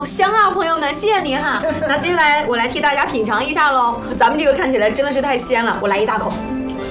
香啊，朋友们，谢谢您哈。那接下来我来替大家品尝一下喽。咱们这个看起来真的是太鲜了，我来一大口。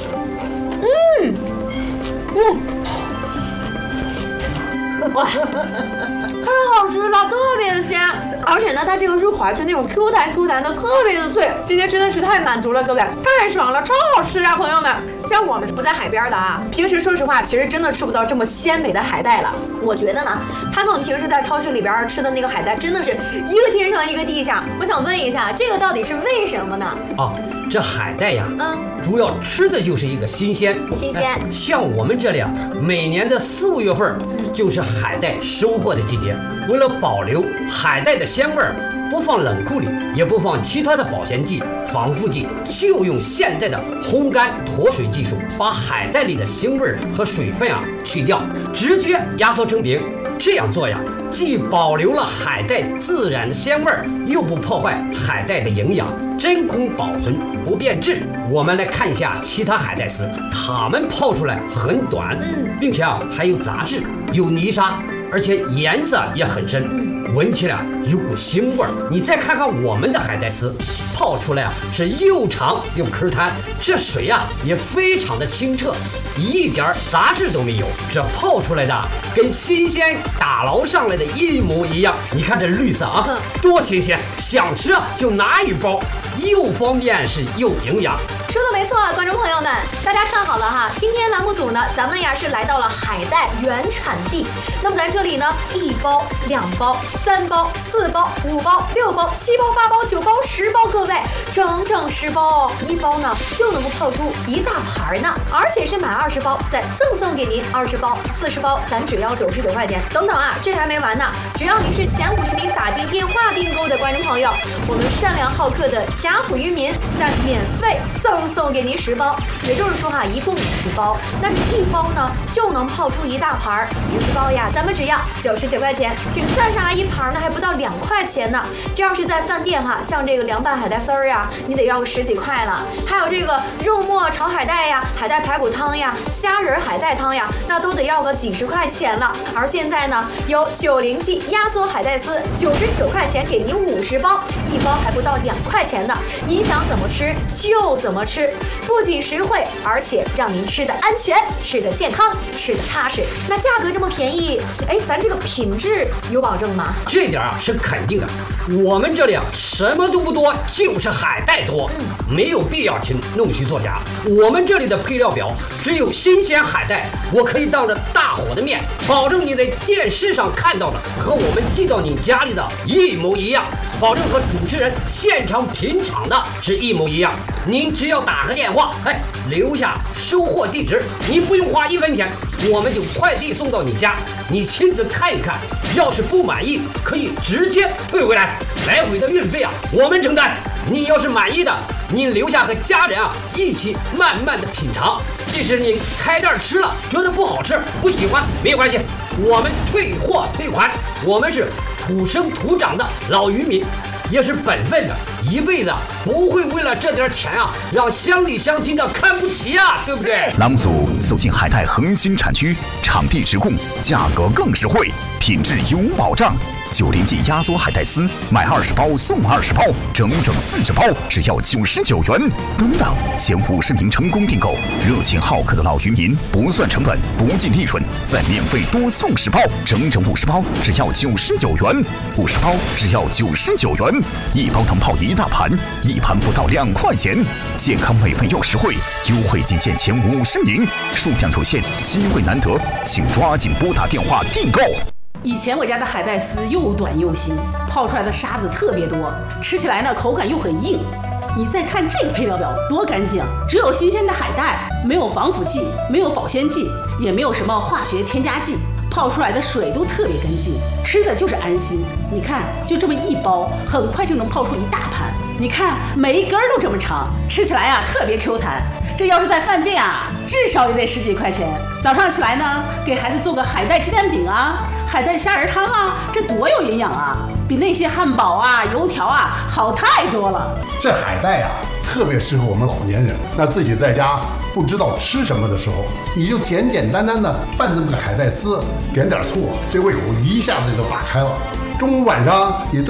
哇，太好吃了，特别的鲜，而且呢，它这个肉还是那种 Q 弹的，特别的脆。今天真的是太满足了，各位，太爽了，超好吃呀，朋友们。像我们不在海边的啊，平时说实话，其实真的吃不到这么鲜美的海带了。我觉得呢，它跟我们平时在超市里边吃的那个海带真的是一个天上一个地下。我想问一下，这个到底是为什么呢？ 这海带呀，主要吃的就是一个新鲜。像我们这里啊，每年的4、5月份就是海带收获的季节。为了保留海带的鲜味儿，不放冷库里，也不放其他的保鲜剂、防腐剂，就用现在的烘干脱水技术，把海带里的腥味和水分去掉，直接压缩成饼。这样做呀，既保留了海带自然的鲜味儿，又不破坏海带的营养，真空保存不变质。我们来看一下其他海带丝，它们泡出来很短，并且还有杂质，有泥沙，而且颜色也很深，闻起来有股腥味儿。你再看看我们的海带丝，泡出来是又长又颗弹，这水也非常的清澈，一点杂质都没有。这泡出来的跟新鲜打捞上来的一模一样。你看这绿色多新鲜，想吃就拿一包，又方便是又营养。 说的没错，观众朋友们，大家看好了哈，今天栏目组呢，咱们是来到了海带原产地。那么咱这里呢，1包、2包、3包、4包、5包、6包、7包、8包、9包、10包，各位，整整10包哦，1包呢就能够泡出一大盘呢，而且是买20包再赠送给您20包、40包，咱只要99块钱。等等这还没完呢，只要你是前50名打进电话订购的观众朋友，我们善良好客的贾浦渔民再免费赠送给您10包，也就是说一共50包，那这1包呢就能泡出一大盘，50包呀，咱们只要99块钱，这个算下来一盘呢还不到2块钱呢。这要是在饭店像这个凉拌海带丝儿你得要个10几块了。还有这个肉末炒海带海带排骨汤虾仁海带汤那都得要个几十块钱了。而现在呢，有90G压缩海带丝，99块钱给您50包，1包还不到2块钱呢。您想怎么吃就怎么吃，不仅实惠，而且让您吃的安全，吃的健康，吃的踏实。那价格这么便宜，咱这个品质有保证吗？ 这点是肯定的。我们这里什么都不多，就是海带多，没有必要去弄虚作假。我们这里的配料表只有新鲜海带，我可以当着大伙的面，保证你在电视上看到的和我们寄到你家里的一模一样，保证和主持人现场品尝的是一模一样。您只要打个电话，留下收货地址，你不用花1分钱，我们就快递送到你家，你亲自看一看，要是不满意可以直接退回来，来回的运费我们承担。你要是满意的，您留下和家人一起慢慢的品尝。即使你开袋吃了觉得不好吃不喜欢没有关系，我们退货退款。我们是土生土长的老渔民，也是本分的，一辈子不会为了这点钱让乡里乡亲的看不起对不对？ 栏目组走进海带核心产区，场地直供，价格更实惠，品质有保障。90G压缩海带丝，买20包送20包，整整40包，只要99元。等等，前50名成功订购，热情好客的老渔民不算成本，不计利润，再免费多送10包，整整50包，只要99元。50包只要99元，1包能泡一大盘，1盘不到2块钱，健康美味又实惠，优惠仅限前50名，数量有限，机会难得，请抓紧拨打电话订购。 以前我家的海带丝又短又新，泡出来的沙子特别多，吃起来呢口感又很硬。你再看这个配料表多干净，只有新鲜的海带，没有防腐剂，没有保鲜剂，也没有什么化学添加剂，泡出来的水都特别干净，吃的就是安心。你看，就这么1包，很快就能泡出一大盘。你看每一根都这么长，吃起来特别 Q 弹。这要是在饭店至少也得10几块钱。早上起来呢，给孩子做个海带鸡蛋饼海带虾仁汤这多有营养比那些汉堡油条好太多了。 这海带特别适合我们老年人，那自己在家不知道吃什么的时候，你就简简单单的拌这么个海带丝，点点醋，这胃口一下子就打开了。 中午晚上也对。